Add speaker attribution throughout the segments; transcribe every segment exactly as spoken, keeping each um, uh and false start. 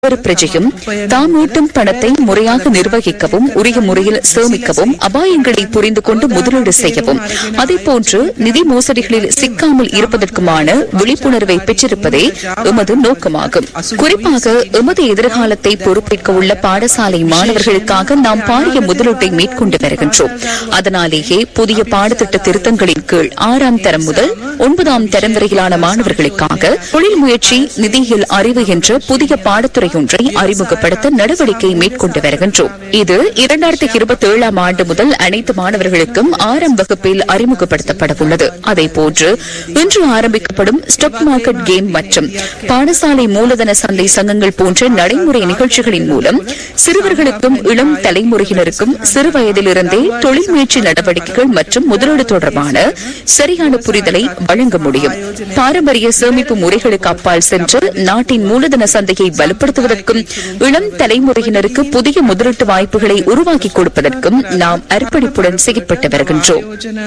Speaker 1: ஒவ்வொரு பிரஜையும் தாம் ஈட்டும் பணத்தை முறையாக நிர்வகிக்கவும் உரிய முறையில் சேமிக்கவும் அபாயங்களை புரிந்து கொண்டு முதலீடு செய்யவும் அதேபோன்று நிதி மோசடிகளில் சிக்காமல் இருப்பதற்குமான விழிப்புணர்வை பெற்றிருப்பதே எமது நோக்கமாகும். குறிப்பாக எமது எதிர்காலத்தை பொறுப்பேற்க உள்ள பாடசாலை மாணவர்களுக்காக நாம் பாரிய முதலீட்டை மேற்கொண்டு வருகின்றோம். அதனாலேயே புதிய பாடத்திட்ட திருத்தங்களின் கீழ் ஆறாம் தரம் முதல் ஒன்பதாம் தரம் வரையிலான மாணவர்களுக்காக தொழில் முயற்சி நிதியியல் அறிவு என்ற புதிய பாடத்துறை ஒன்றை அறிமுகப்படுத்த நடவடிக்கை மேற்கொண்டு வருகின்றோம். இது இரண்டாயிரத்தி இருபத்தி ஏழாம் ஆண்டு முதல் அனைத்து மாணவர்களுக்கும் ஆறாம் வகுப்பில் அறிமுகப்படுத்தப்பட உள்ளது. அதேபோன்று இன்று ஆரம்பிக்கப்படும் ஸ்டாக் மார்க்கெட் கேம் மற்றும் பாடசாலை மூலதன சந்தை சங்கங்கள் போன்ற நடைமுறை நிகழ்ச்சிகளின் மூலம் சிறுவர்களுக்கும் இளம் தலைமுறையினருக்கும் சிறு வயதிலிருந்தே தொழில் முயற்சி நடவடிக்கைகள் மற்றும் முதலீடு தொடர்பான சரியான புரிதலை வழங்க முடியும். பாரம்பரிய சேமிப்பு முறைகளுக்கு அப்பால் சென்று நாட்டின் மூலதன சந்தையை வலுப்படுத்துவதற்கும் இளம் தலைமுறையினருக்கு புதிய முதலீட்டு வாய்ப்புகளை உருவாக்கி கொடுப்பதற்கும் நாம் அர்ப்பணிப்புடன் செயல்பட்டு வருகின்றோம்.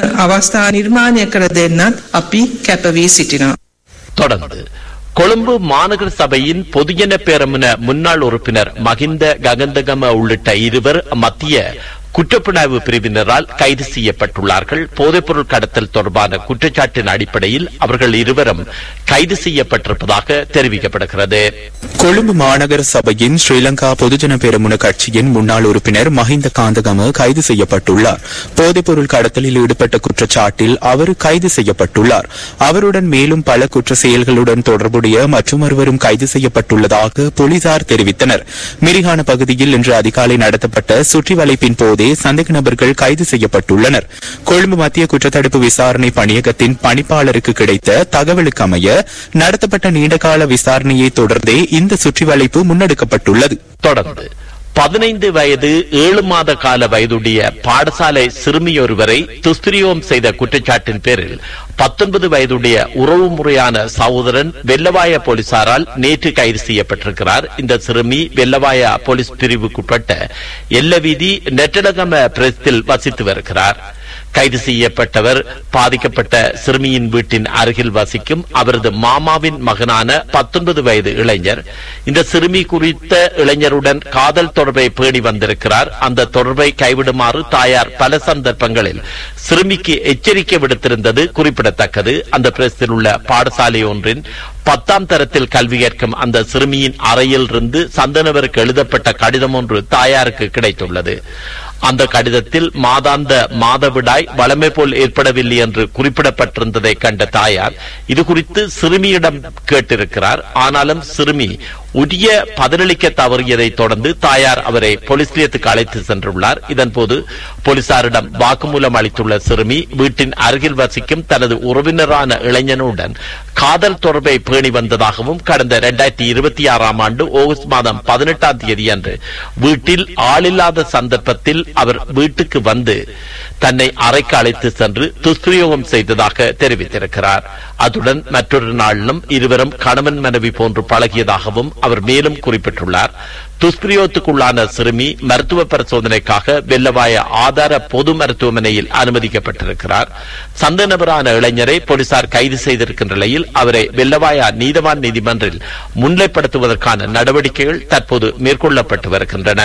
Speaker 2: தொடர்ந்து கொழும்பு மாநகர சபையின் பொதுஜன பேரமுன முன்னாள் உறுப்பினர் மகிந்த ககந்தகம உள்ளிட்ட இருவர் மத்திய குற்றப்புலனாய்வு பிரிவினரால் கைது செய்யப்பட்டுள்ளார்கள். போதைப்பொருள் கடத்தல் தொடர்பான குற்றச்சாட்டின் அடிப்படையில் அவர்கள் இருவரும் கைது செய்யப்பட்டிருப்பதாக தெரிவிக்கப்படுகிறது.
Speaker 3: கொழும்பு மாநகர சபையின் ஸ்ரீலங்கா பொதுஜன பேரமுன கட்சியின் முன்னாள் உறுப்பினர் மஹிந்த காந்தகம கைது செய்யப்பட்டுள்ளார். போதைப்பொருள் கடத்தலில் ஈடுபட்ட குற்றச்சாட்டில் அவர் கைது செய்யப்பட்டுள்ளார். அவருடன் மேலும் பல குற்ற செயல்களுடன் தொடர்புடைய மற்றொருவரும் கைது செய்யப்பட்டுள்ளதாக போலீசார் தெரிவித்தனர். மிரிகான பகுதியில் இன்று அதிகாலை நடத்தப்பட்ட சுற்றி வளைப்பின் போதே சந்தேக நபர்கள் கைது செய்யப்பட்டுள்ளனர். கொழும்பு மத்திய குற்றத்தடுப்பு விசாரணை பணியகத்தின் பணிப்பாளருக்கு கிடைத்த தகவலுக்கு அமைய நடத்தப்பட்ட நீண்டகால விசாரணையை தொடர்ந்தே இந்த சுற்றி வளைப்பு முன்னெடுக்கப்பட்டுள்ளது.
Speaker 2: தொடர்ந்து பதினைந்து வயது ஏழு மாத கால வயதுடைய பாடசாலை சிறுமியொருவரை துஷ்பிரயோகம் செய்த குற்றச்சாட்டின் பேரில் பத்தொன்பது வயதுடைய உறவு முறையான சகோதரன் வெள்ளவாய போலீசாரால் நேற்று கைது செய்யப்பட்டிருக்கிறார். இந்த சிறுமி வெள்ளவாய போலீஸ் பிரிவுக்குட்பட்ட எல்லவீதி நெட்டலகம பிரதேசத்தில் வசித்து வருகிறார். கைது செய்யப்பட்டவர் பாதிக்கப்பட்ட சிறுமியின் வீட்டின் அருகில் வசிக்கும் அவரது மாமாவின் மகனான பத்தொன்பது வயது இளைஞர். இந்த சிறுமி குறித்த இளைஞருடன் காதல் தொடர்பை பேணி வந்திருக்கிறார். அந்த தொடர்பை கைவிடுமாறு தாயார் பல சந்தர்ப்பங்களில் சிறுமிக்கு எச்சரிக்கை விடுத்திருந்தது குறிப்பிடத்தக்கது. அந்த பிரதேசத்தில் உள்ள பாடசாலை ஒன்றின் பத்தாம் தரத்தில் கல்வி கற்கும் அந்த சிறுமியின் அறையில் இருந்து சந்தனவருக்கு எழுதப்பட்ட கடிதம் ஒன்று தாயாருக்கு கிடைத்துள்ளது. அந்த கடிதத்தில் மாதாந்த மாதவிடாய் வளமை போல் ஏற்படவில்லை என்று குறிப்பிடப்பட்டிருந்ததை கண்ட தாயார் இது குறித்து சிறுமியிடம் கேட்டிருக்கிறார். ஆனாலும் சிறுமி உரிய பதிலளிக்க தவறியதை தொடர்ந்து தாயார் அவரை போலீஸ் நிலையத்துக்கு அழைத்து சென்றுள்ளார். இதன்போது போலீசாரிடம் வாக்குமூலம் அளித்துள்ள சிறுமி வீட்டின் அருகில் வசிக்கும் தனது உறவினரான இளைஞனுடன் காதல் தொடர்பை பேணி வந்ததாகவும் கடந்த இரண்டாயிரத்தி இருபத்தி ஆறாம் ஆண்டு ஆகஸ்ட் மாதம் பதினெட்டாம் தேதி அன்று வீட்டில் ஆளில்லாத சந்தர்ப்பத்தில் அவர் வீட்டுக்கு வந்து தன்னை அறைக்கு அழைத்து சென்று துஷ்பிரயோகம் செய்ததாக தெரிவித்திருக்கிறார். அதுடன் மற்றொரு நாளிலும் இருவரும் கணவன் மனைவி போன்று பழகியதாகவும் அவர் மேலும் குறிப்பிட்டுள்ளார். துஷ்பிரயோகத்துக்குள்ளான சிறுமி மருத்துவ பரிசோதனைக்காக வெள்ளவாய ஆதார பொது மருத்துவமனையில் அனுமதிக்கப்பட்டிருக்கிறார். சந்தேக நபரான இளைஞரை போலீசார் கைது செய்திருக்கின்ற நிலையில் அவரை வெள்ளவாயா நீதவான் நீதிமன்றில் முன்னிலைப்படுத்துவதற்கான நடவடிக்கைகள் தற்போது மேற்கொள்ளப்பட்டு வருகின்றன.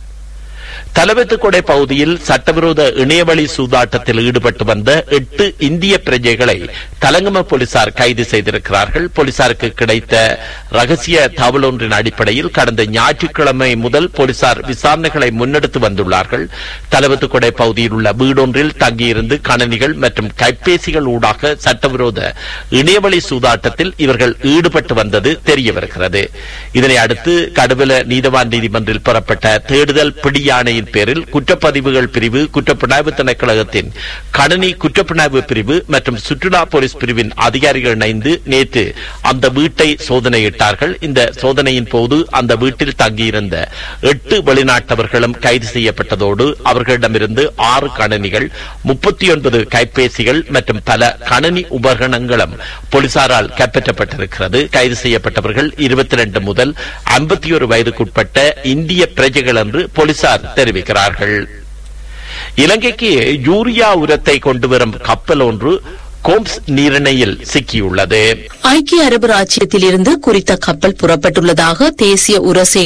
Speaker 2: தலவத்துக்கொடை பகுதியில் சட்டவிரோத இணையவழி சூதாட்டத்தில் ஈடுபட்டு வந்த எட்டு இந்திய பிரஜைகளை தலங்கம போலீசார் கைது செய்திருக்கிறார்கள். போலீசாருக்கு கிடைத்த ரகசிய தகவல் ஒன்றின் அடிப்படையில் கடந்த ஞாயிற்றுக்கிழமை முதல் போலீசார் விசாரணைகளை முன்னெடுத்து வந்துள்ளார்கள். தலவத்துக்கொடை பகுதியில் உள்ள வீடொன்றில் தங்கியிருந்து கணனிகள் மற்றும் கைபேசிகள் ஊடாக சட்டவிரோத இணையவழி சூதாட்டத்தில் இவர்கள் ஈடுபட்டு வந்தது தெரிய வருகிறது. இதனை அடுத்து கடுவல நீதவான் நீதிமன்றில் பெறப்பட்ட தேடுதல் பிடியாணையின் பேரில் குற்றப்பதிவுகள் பிரிவு, குற்றப்புலனாய்வு திணைக்களகத்தின் கணனி குற்றப்புலனாய்வு பிரிவு மற்றும் சுற்றுலா போலீஸ் பிரிவின் அதிகாரிகள் இணைந்து நேற்று அந்த வீட்டை சோதனையிட்டார்கள். இந்த சோதனையின் போது அந்த வீட்டில் தங்கியிருந்த எட்டு வெளிநாட்டவர்களும் கைது செய்யப்பட்டதோடு அவர்களிடமிருந்து ஆறு கணனிகள், முப்பத்தி ஒன்பது கைபேசிகள் மற்றும் பல கணனி உபகரணங்களும் போலீசாரால் கைப்பற்றப்பட்டிருக்கிறது. கைது செய்யப்பட்டவர்கள் இருபத்தி இரண்டு முதல் ஐம்பத்தி ஒரு வயதுக்குட்பட்ட இந்திய பிரஜைகள் என்று போலீசார் தெரிவிக்கிறார்கள். இலங்கைக்கு யூரியா உரத்தை கொண்டு வரும் கப்பல் ஒன்று கோம்ஸ் நீரிணையில் சிக்கியுள்ளது.
Speaker 4: ஐக்கிய அரபு ராச்சியத்தில் இருந்து குறித்த கப்பல் புறப்பட்டுள்ளதாக தேசிய உர